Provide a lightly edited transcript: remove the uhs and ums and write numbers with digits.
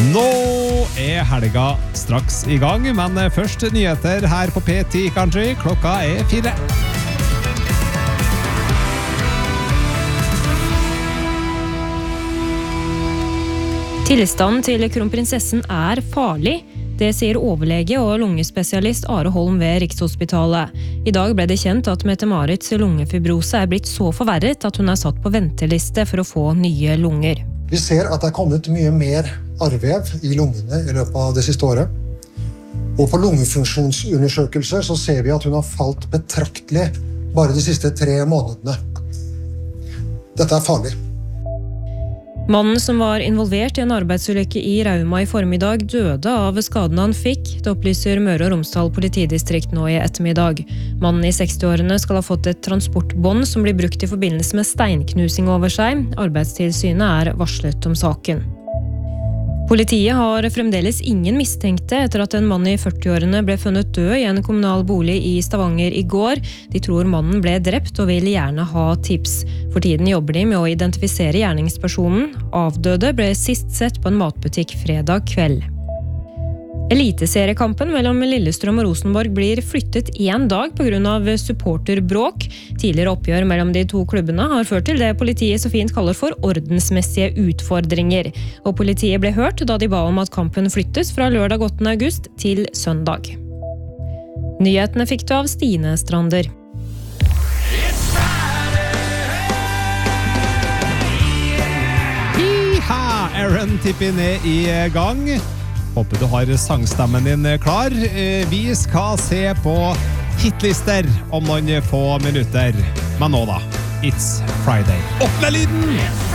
Nå helga straks I gang, men først nyheter her på P10 Country. Klokka 4. Tilstanden til kronprinsessen farlig. Det sier overlege og lungespesialist Are Holm ved Rikshospitalet. I dag ble det kjent at Mette-Marits lungefibrose blitt så forverret at hun satt på venteliste for å få nye lunger. Vi ser at det kommet mye mer arrvev I lungene I løpet av det siste året. Og på lungefunksjonsundersøkelser så ser vi at hun har falt betraktelig bare de siste 3 månedene. Dette farlig. Mannen som var involvert I en arbeidsulykke I Rauma I formiddag døde av skaden han fikk. Det opplyser Møre og Romsdal politidistrikt nå I ettermiddag. Mannen I 60-årene skal ha fått et transportbånd som blir brukt I forbindelse med steinknusing over seg. Arbeidstilsynet varslet om saken. Politiet har fremdeles ingen mistenkte etter at en mann I 40-årene ble funnet død I en kommunal bolig I Stavanger I går. De tror mannen ble drept og vil gjerne ha tips. For tiden jobber de med å identifisere gjerningspersonen. Avdøde ble sist sett på en matbutikk fredag kveld. Eliteseriekampen mellom Lillestrøm og Rosenborg blir flyttet 1 dag på grunn av supporterbråk. Tidligere oppgjør mellom de 2 klubbene har ført til det politiet så fint kaller for ordensmessige utfordringer. Og politiet ble hørt da de ba om at kampen flyttes fra lørdag 8. august til søndag. Nyhetene fikk du av Stine Strander. Aaron tipper ned I gang. Håper du har sangstemmen din klar. Vi skal se på hitlister om noen få minutter. Men nå da, It's Friday. Opp med lyden!